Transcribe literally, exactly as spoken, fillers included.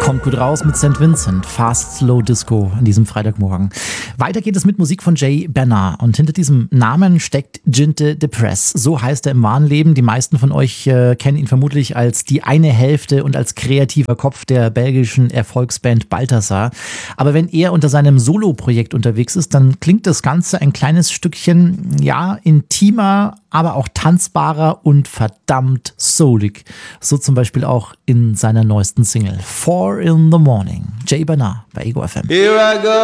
Kommt gut raus mit Saint Vincent, Fast Slow Disco an diesem Freitagmorgen. Weiter geht es mit Musik von Jay Bernard und hinter diesem Namen steckt Ginte Depress. So heißt er im wahren Leben. Die meisten von euch äh, kennen ihn vermutlich als die eine Hälfte und als kreativer Kopf der belgischen Erfolgsband Balthasar. Aber wenn er unter seinem Solo-Projekt unterwegs ist, dann klingt das Ganze ein kleines Stückchen, ja, intimer, aber auch tanzbarer und verdammt soulig. So zum Beispiel auch in seiner neuesten Single Four in the Morning. Jay Bernard bei Ego F M. Here I go.